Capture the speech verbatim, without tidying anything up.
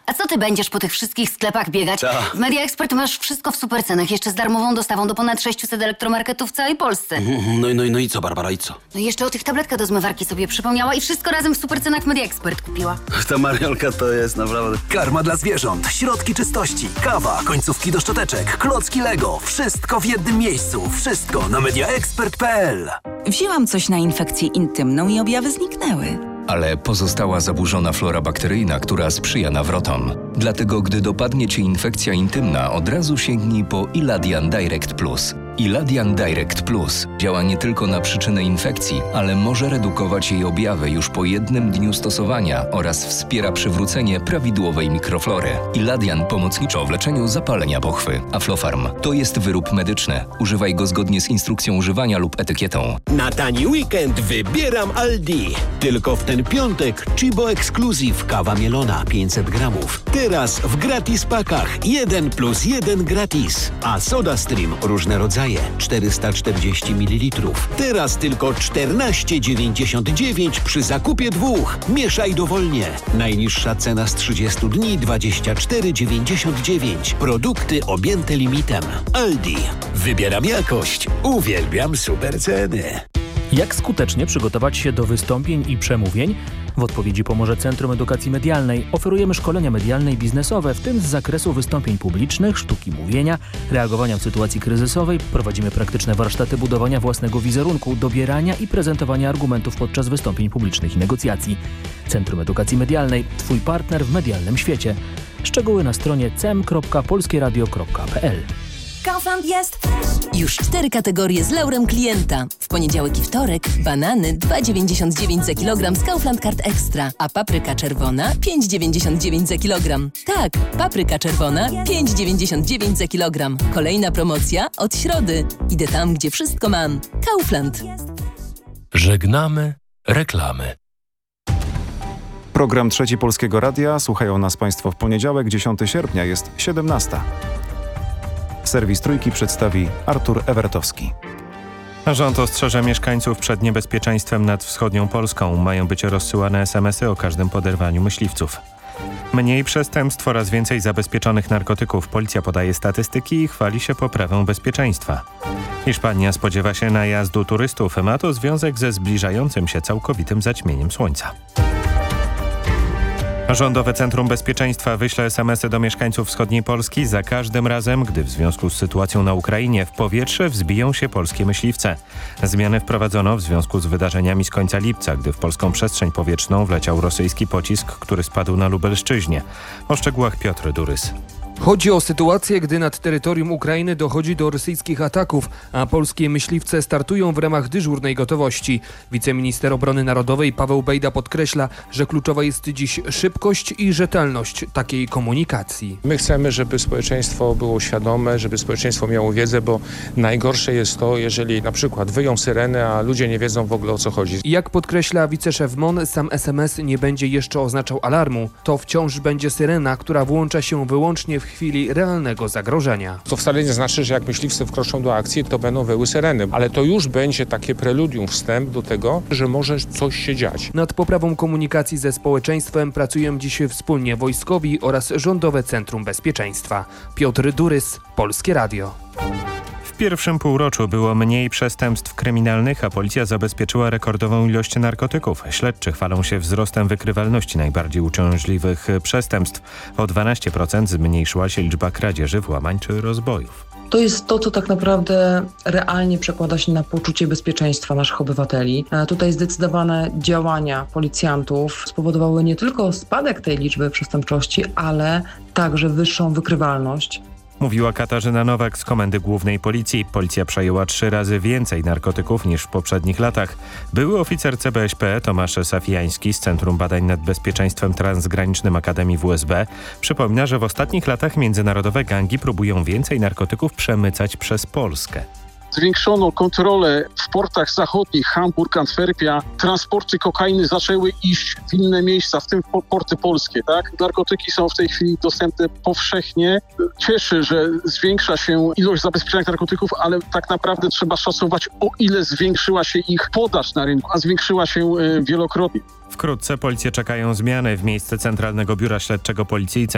A co ty będziesz po tych wszystkich sklepach biegać? Co? W Media Expert masz wszystko w supercenach, jeszcze z darmową dostawą do ponad sześciuset elektromarketów w całej Polsce. No, no, no i co, Barbara, i co? No i jeszcze o tych tabletkach do zmywarki sobie przypomniała i wszystko razem w supercenach Media Expert kupiła. Ta Mariolka to jest naprawdę... Karma dla zwierząt, środki czystości, kawa, końcówki do szczoteczek, klocki Lego. Wszystko w jednym miejscu. Wszystko na mediaexpert kropka p l. Wzięłam coś na infekcję intymną i objawy zniknęły. Ale pozostała zaburzona flora bakteryjna, która sprzyja nawrotom. Dlatego, gdy dopadnie Cię infekcja intymna, od razu sięgnij po Iladian Direct Plus. Iladian Direct Plus działa nie tylko na przyczynę infekcji, ale może redukować jej objawy już po jednym dniu stosowania oraz wspiera przywrócenie prawidłowej mikroflory. Iladian pomocniczo w leczeniu zapalenia pochwy. Aflofarm to jest wyrób medyczny. Używaj go zgodnie z instrukcją używania lub etykietą. Na tani weekend wybieram Aldi. Tylko w ten piątek Chibo Exclusive kawa mielona pięćset gramów. Teraz w gratis pakach jeden plus jeden gratis. A Soda Stream różne rodzaje czterysta czterdzieści mililitrów. Teraz tylko czternaście dziewięćdziesiąt dziewięć przy zakupie dwóch. Mieszaj dowolnie. Najniższa cena z trzydziestu dni dwadzieścia cztery dziewięćdziesiąt dziewięć. Produkty objęte limitem. Aldi. Wybieram jakość. Uwielbiam super ceny. Jak skutecznie przygotować się do wystąpień i przemówień? W odpowiedzi pomoże Centrum Edukacji Medialnej. Oferujemy szkolenia medialne i biznesowe, w tym z zakresu wystąpień publicznych, sztuki mówienia, reagowania w sytuacji kryzysowej. Prowadzimy praktyczne warsztaty budowania własnego wizerunku, dobierania i prezentowania argumentów podczas wystąpień publicznych i negocjacji. Centrum Edukacji Medialnej. Twój partner w medialnym świecie. Szczegóły na stronie c e m kropka polskie radio kropka p l. Kaufland jest już cztery kategorie z laurem klienta. W poniedziałek i wtorek banany dwa dziewięćdziesiąt dziewięć za kilogram z Kaufland Card Extra, a papryka czerwona pięć dziewięćdziesiąt dziewięć za kilogram. Tak, papryka czerwona pięć dziewięćdziesiąt dziewięć za kilogram. Kolejna promocja od środy. Idę tam, gdzie wszystko mam. Kaufland. Żegnamy reklamy. Program Trzeci Polskiego Radia. Słuchają nas Państwo w poniedziałek, dziesiątego sierpnia, jest siedemnasta. Serwis Trójki przedstawi Artur Ewertowski. Rząd ostrzeże mieszkańców przed niebezpieczeństwem nad wschodnią Polską. Mają być rozsyłane es em esy o każdym poderwaniu myśliwców. Mniej przestępstw, oraz więcej zabezpieczonych narkotyków. Policja podaje statystyki i chwali się poprawą bezpieczeństwa. Hiszpania spodziewa się najazdu turystów. Ma to związek ze zbliżającym się całkowitym zaćmieniem słońca. Rządowe Centrum Bezpieczeństwa wyśle es em esy do mieszkańców wschodniej Polski za każdym razem, gdy w związku z sytuacją na Ukrainie w powietrze wzbiją się polskie myśliwce. Zmiany wprowadzono w związku z wydarzeniami z końca lipca, gdy w polską przestrzeń powietrzną wleciał rosyjski pocisk, który spadł na Lubelszczyźnie. O szczegółach Piotr Durys. Chodzi o sytuację, gdy nad terytorium Ukrainy dochodzi do rosyjskich ataków, a polskie myśliwce startują w ramach dyżurnej gotowości. Wiceminister Obrony Narodowej Paweł Bejda podkreśla, że kluczowa jest dziś szybkość i rzetelność takiej komunikacji. My chcemy, żeby społeczeństwo było świadome, żeby społeczeństwo miało wiedzę, bo najgorsze jest to, jeżeli na przykład wyją syreny, a ludzie nie wiedzą w ogóle, o co chodzi. Jak podkreśla wiceszef M O N, sam es em es nie będzie jeszcze oznaczał alarmu. To wciąż będzie syrena, która włącza się wyłącznie w chwili realnego zagrożenia. To wcale nie znaczy, że jak myśliwcy wkroczą do akcji, to będą wyły syreny, ale to już będzie takie preludium, wstęp do tego, że może coś się dziać. Nad poprawą komunikacji ze społeczeństwem pracują dziś wspólnie wojskowi oraz Rządowe Centrum Bezpieczeństwa. Piotr Durys, Polskie Radio. W pierwszym półroczu było mniej przestępstw kryminalnych, a policja zabezpieczyła rekordową ilość narkotyków. Śledczy chwalą się wzrostem wykrywalności najbardziej uciążliwych przestępstw. O dwanaście procent zmniejszyła się liczba kradzieży, włamań czy rozbojów. To jest to, co tak naprawdę realnie przekłada się na poczucie bezpieczeństwa naszych obywateli. Tutaj zdecydowane działania policjantów spowodowały nie tylko spadek tej liczby przestępczości, ale także wyższą wykrywalność. Mówiła Katarzyna Nowak z Komendy Głównej Policji. Policja przejęła trzy razy więcej narkotyków niż w poprzednich latach. Były oficer ce be es pe Tomasz Safijański z Centrum Badań nad Bezpieczeństwem Transgranicznym Akademii W S B przypomina, że w ostatnich latach międzynarodowe gangi próbują więcej narkotyków przemycać przez Polskę. Zwiększono kontrolę w portach zachodnich, Hamburg, Antwerpia. Transporty kokainy zaczęły iść w inne miejsca, w tym porty polskie, tak? Narkotyki są w tej chwili dostępne powszechnie. Cieszy, że zwiększa się ilość zabezpieczonych narkotyków, ale tak naprawdę trzeba szacować, o ile zwiększyła się ich podaż na rynku, a zwiększyła się wielokrotnie. Wkrótce policję czekają zmiany w miejsce Centralnego Biura Śledczego Policji.